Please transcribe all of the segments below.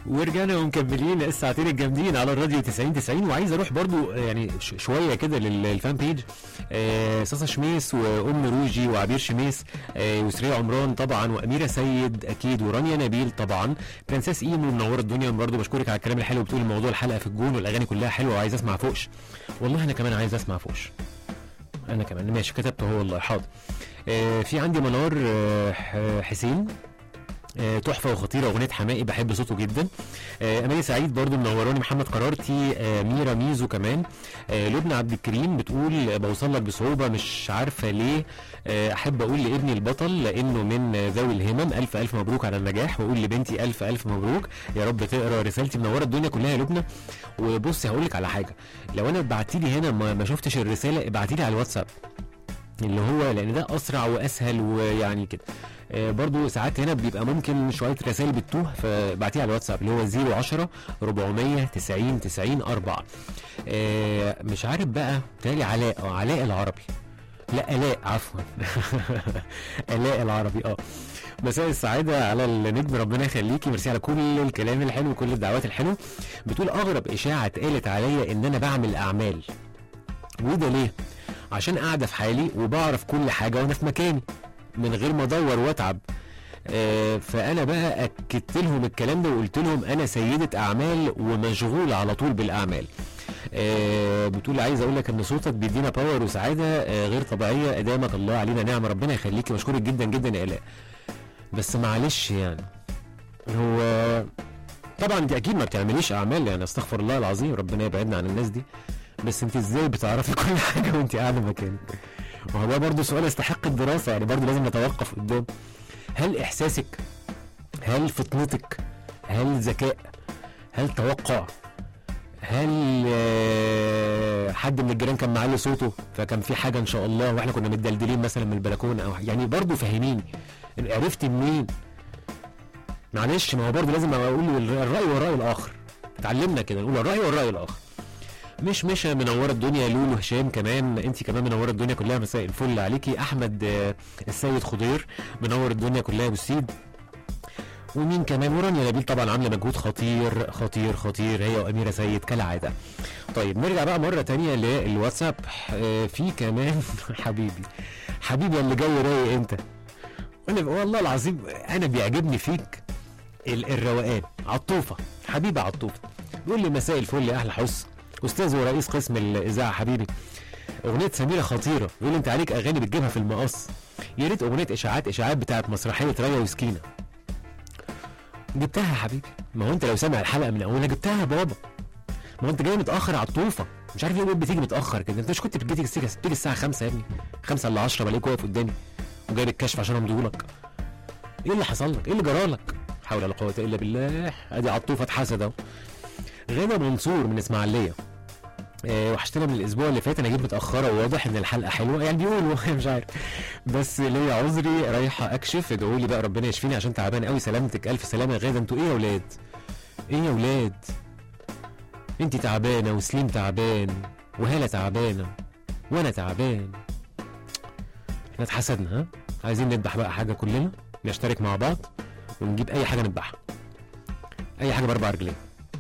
ورجعنا ومكملين الساعتين الجامدين على الراديو 90 وعايز اروح برضو يعني شويه كده للفان بيج. صاصه شميس وام روجي وعبير شميس، وسرية عمران طبعا، واميره سيد اكيد، ورانيا نبيل طبعا، برنسس ايمو منوره الدنيا برضو. بشكرك على الكلام الحلو، بتقول موضوع الحلقه في الجون والاغاني كلها حلوه وعايز اسمع فوش. والله انا كمان عايز اسمع فوش، انا كمان ماشي كتبته هو والله حاضر. في عندي منار حسين، تحفه وخطيره اغنيه حمائي بحب صوته جدا. اماني سعيد برضو منوراني، محمد قرارتي، ميرا ميزو كمان. لبنى عبد الكريم بتقول بوصل لك بصعوبه مش عارفه ليه، احب اقول لابني البطل لانه من ذوي الهمم الف الف مبروك على النجاح، واقول لبنتي الف الف مبروك يا رب تقرا رسالتي. منوره الدنيا كلها يا لبنى. وبصي هقول لك على حاجه، لو انا بعتي لي هنا ما شفتش الرساله ابعتي لي على الواتساب، اللي هو لان ده اسرع واسهل ويعني كده. برضو ساعات هنا بيبقى ممكن شويه رسائل بتتوه، فبعتيها على الواتساب اللي هو 010 490 90 4. مش عارف بقى تالي علاء العربي، لا الاء عفوا الاء العربي. مساء السعاده على النجم، ربنا يخليكي، ميرسي على كل الكلام الحلو وكل الدعوات الحلوه. بتقول اغرب اشاعه اتقالت عليا ان انا بعمل اعمال، وده ليه؟ عشان قاعده في حالي وبعرف كل حاجه وانا في مكاني من غير ما ادور واتعب. فانا بقى اكدت لهم الكلام ده وقلت لهم انا سيده اعمال ومشغوله على طول بالاعمال. بتقول عايز اقول لك ان صوتك بيدينا باور وسعاده غير طبيعيه، ادامك الله علينا نعمه، ربنا يخليكي، مشكورك جدا جدا يا الاء. بس معلش يعني هو طبعا انت اكيد ما بتعمليش اعمال، يعني استغفر الله العظيم ربنا يبعدنا عن الناس دي، بس انت ازاي بتعرفي كل حاجه وانت قاعده مكانك؟ وهو ده برضه سؤال يستحق الدراسه، يعني برضه لازم نتوقف قدام. هل احساسك؟ هل فطنتك؟ هل ذكاء؟ هل توقع؟ هل حد من الجيران كان معلي صوته فكان في حاجه ان شاء الله واحنا كنا متدلدلين مثلا من البلكونه او يعني برضه فهميني عرفت منين؟ معلش ما هو برضه لازم اقول الراي والراي الاخر، اتعلمنا كده نقول الراي والراي الاخر. مش منوره الدنيا. لولو هشام كمان، انت كمان منوره الدنيا كلها، مساء الفل عليكي. احمد السيد خضير منور الدنيا كلها يا ابو السيد. ومين كمان؟ ورانيا نبيل طبعا عامله مجهود خطير خطير خطير، هي واميره سيد كالعاده. طيب نرجع بقى مره تانية للواتساب. في كمان حبيبي اللي جاي رايق انت، والله العظيم انا بيعجبني فيك الروقان. عطوفه حبيبي عطوفه بيقول لي مساء الفل يا احلى حس استاذ ورئيس قسم الاذاعه حبيبي، اغنيه سميره خطيره. بيقول انت عليك اغاني بتجيبها في المقص، يا ريت اغنيه اشاعات بتاعت مسرحيه ريا وسكينه. جبتها يا حبيبي، ما هو انت لو سامع الحلقه من اولها جبتها يا بابا، ما هو انت جاي متاخر على الطوفه، مش عارف ليه بتيجي متاخر كده. انت مش كنت بتيجي الساعه 5 يا ابني؟ 5 الا 10 بلاقيك واقف قدامي وجايب الكشف عشان امضيهولك. ايه اللي حصل لك؟ ايه اللي جرالك؟ حول ولا قوه الا بالله. ادي عطوفه اتحسد اهو. غاده منصور من اسماعيليه، وحشتنا من الاسبوع اللي فات، انا جيت متاخره وواضح ان الحلقه حلوه يعني بيقولوا مش عارف، بس ليا عذري رايحه اكشف، ادعوا لي بقى ربنا يشفيني عشان تعبان قوي. سلامتك الف سلامه يا غاده. انتوا ايه يا ولاد؟ ايه يا ولاد؟ انت تعبانه وسليم تعبان وهاله تعبانه وانا تعبان، احنا اتحسدنا. ها عايزين نذبح بقى حاجه كلنا، نشترك مع بعض ونجيب اي حاجه نذبحها، اي حاجه باربع رجلين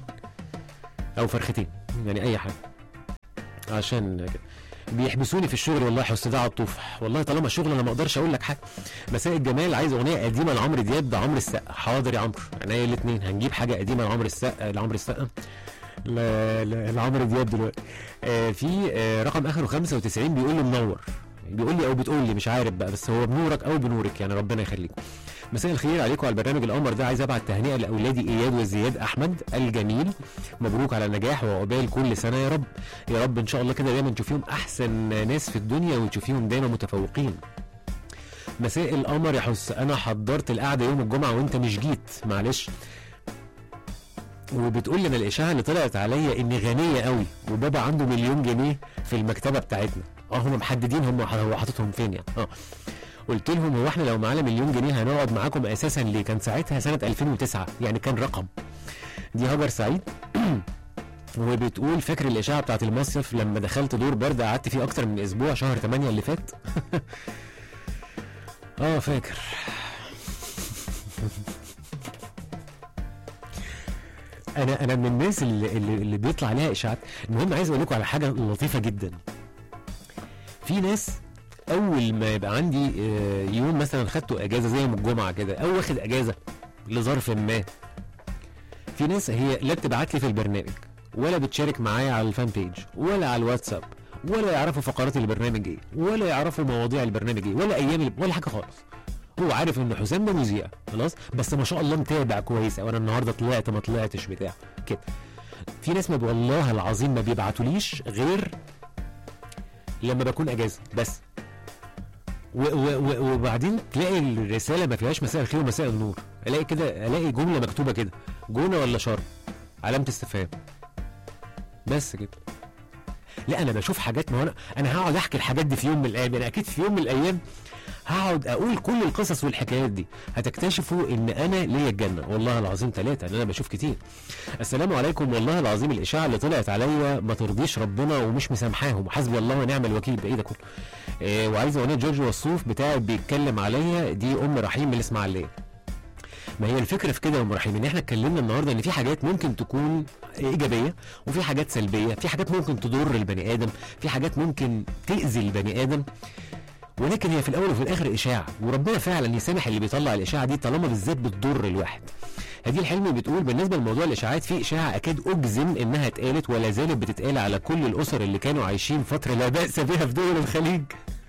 او فرختين، يعني اي حاجه، عشان بيحبسوني في الشغل والله. حس ده عطوفه والله، طالما شغل انا ما اقدرش اقول لك حاجه. مساء الجمال، عايز اغنيه قديمه لعمرو دياب، ده عمرو السقا. حاضر يا عمرو، عينيا الاثنين، هنجيب حاجه قديمه لعمرو السقا لعمرو دياب دلوقتي. في رقم اخره 95 بيقول لي منور، بيقول لي او بتقول لي مش عارف بقى، بس هو بنورك او بنورك يعني، ربنا يخليكم. مساء الخير عليكم على البرنامج القمر ده، عايز ابعت تهنئه لاولادي اياد وزياد احمد الجميل، مبروك على النجاح وعقبال كل سنه يا رب. يا رب ان شاء الله كده دايما تشوفيهم احسن ناس في الدنيا وتشوفيهم دايما متفوقين. مساء القمر يا حس، انا حضرت القعده يوم الجمعه وانت مش جيت، معلش. وبتقول لي انا الاشاعه اللي طلعت عليا اني غنيه قوي وبابا عنده مليون جنيه في المكتبه بتاعتنا. هم محددين هو حاططهم فين يعني. قلت لهم هو احنا لو معانا مليون جنيه هنقعد معاكم اساسا ليه؟ كان ساعتها سنه 2009 يعني، كان رقم. دي هاجر سعيد وبتقول فاكر الاشاعه بتاعت المصيف لما دخلت دور برد قعدت فيه اكتر من اسبوع شهر 8 اللي فات؟ فاكر. انا من الناس اللي بيطلع عليها اشاعات. المهم عايز اقول لكم على حاجه لطيفه جدا. في ناس اول ما يبقى عندي يوم مثلا خدته اجازه زي يوم الجمعه كده، او واخد اجازه لظرف ما، في ناس هي لا بتبعت لي في البرنامج، ولا بتشارك معايا على الفان بيج، ولا على الواتساب، ولا يعرفوا فقرات البرنامج ايه، ولا يعرفوا مواضيع البرنامج ايه، ولا ايام ولا حاجه خالص. هو عارف ان حسام ده مذيع خلاص، بس ما شاء الله متابع كويس، او انا النهارده طلعت ما طلعتش بتاع كده. في ناس ما والله العظيم ما بيبعتوليش غير لما بكون اجازه بس. وبعدين تلاقي الرساله ما فيهاش مساء الخير ومساء النور، الاقي كده، الاقي جمله مكتوبه كده، جونه ولا شر، علامه استفهام، بس كده. لا انا بشوف حاجات، ما انا هقعد احكي الحاجات دي في يوم من الايام، انا اكيد في يوم من الايام هقعد اقول كل القصص والحكايات دي، هتكتشفوا ان انا ليا الجنه والله العظيم ثلاثه، ان انا بشوف كتير. السلام عليكم، والله العظيم الاشاعه اللي طلعت عليا ما ترضيش ربنا ومش مسامحاهم، وحسبي الله ونعم الوكيل. ده ايه ده كله؟ وعايزه اغنيه جورج وسوف بتاعت بيتكلم عليا، دي ام رحيم من الاسماعيليه. ما هي الفكره في كده يا ام رحيم، ان احنا اتكلمنا النهارده ان في حاجات ممكن تكون ايجابيه، وفي حاجات سلبيه، في حاجات ممكن تضر البني ادم، في حاجات ممكن تاذي البني ادم، ولكن هي في الاول وفي الاخر اشاعه، وربنا فعلا يسامح اللي بيطلع الاشاعه دي طالما بالذات بتضر الواحد. هدي الحلمي بتقول بالنسبه لموضوع الاشاعات، في اشاعه اكاد اجزم انها اتقالت ولا زالت بتتقال على كل الاسر اللي كانوا عايشين فتره لا باس بها في دول الخليج.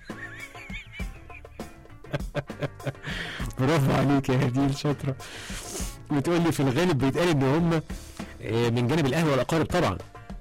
برافو عليك يا هديل، شاطره. بتقول لي في الغالب بيتقال ان هم من جانب الاهل والاقارب طبعا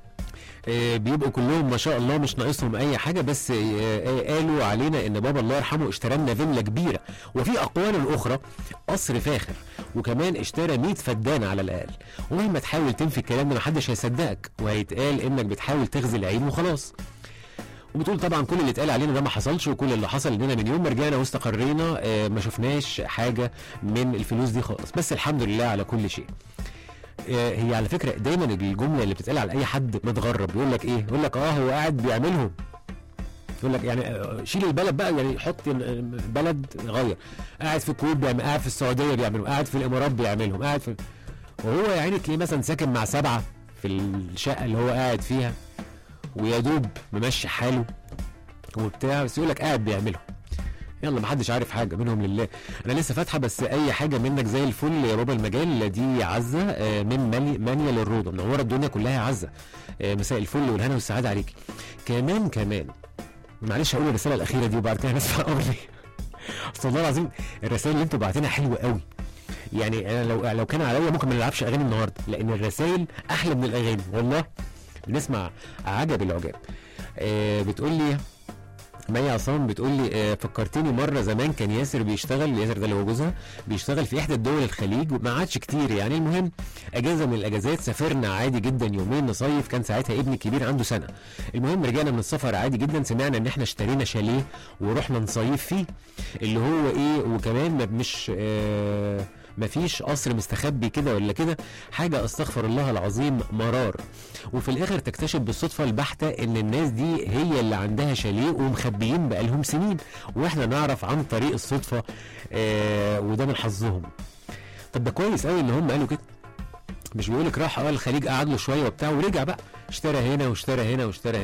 بيبقوا كلهم ما شاء الله مش ناقصهم اي حاجه، بس قالوا علينا ان بابا الله يرحمه اشترى لنا فيلا كبيره، وفي اقوال اخرى قصر فاخر، وكمان اشترى 100 فدان على الاقل. ومهما تحاول تنفي الكلام ده محدش هيصدقك، وهيتقال انك بتحاول تغزي العين وخلاص. وبتقول طبعا كل اللي اتقال علينا ده ما حصلش، وكل اللي حصل اننا من يوم ما رجعنا واستقرينا ما شفناش حاجه من الفلوس دي خالص، بس الحمد لله على كل شيء. هي على فكره دايما الجمله اللي بتتقال على اي حد متغرب يقول لك ايه؟ يقول لك هو قاعد بيعملهم، يقول لك يعني شيل البلد بقى، يعني حط بلد غير، قاعد في الكويت بيعمل، قاعد في السعوديه بيعملهم، قاعد في الامارات بيعملهم، قاعد في، وهو يا عيني تلاقيه مثلا ساكن مع 7 في الشقه اللي هو قاعد فيها، ويا دوب ممشي حاله وبتاع، بس يقول لك قاعد بيعملهم. يلا محدش عارف حاجه منهم لله. انا لسه فاتحه، بس اي حاجه منك زي الفل يا بابا المجال. دي عزه من مانيا للروضه، منوره الدنيا كلها يا عزه. مساء الفل والهنا والسعاده عليكي. كمان معلش هقول الرساله الاخيره دي وبعد كده نسمع اغنيه. اصل والله العظيم الرسائل اللي انتوا بعتينها حلوه قوي، يعني انا لو كان عليا ممكن ما نلعبش اغاني النهارده، لان الرسائل احلى من الاغاني والله. بنسمع عجب العجاب. بتقول لي مي عصام، بتقول لي فكرتني مره زمان كان ياسر بيشتغل، ياسر ده اللي هو جوزها، بيشتغل في احدى الدول الخليج، وما عادش كتير يعني. المهم اجازه من الاجازات سافرنا عادي جدا يومين نصيف، كان ساعتها ابني الكبير عنده سنه. المهم رجعنا من السفر عادي جدا، سمعنا ان احنا اشترينا شاليه ورحنا نصيف فيه، اللي هو ايه، وكمان مش مفيش قصر مستخبي كده ولا كده حاجه، استغفر الله العظيم مرار. وفي الاخر تكتشف بالصدفه البحته ان الناس دي هي اللي عندها شاليه ومخبيين بقالهم سنين، واحنا نعرف عن طريق الصدفه وده من حظهم. طب ده كويس قوي ان هم قالوا كده، مش بيقولك راح الخليج قعد له شويه وبتاع ورجع بقى اشترى هنا واشترى هنا واشترى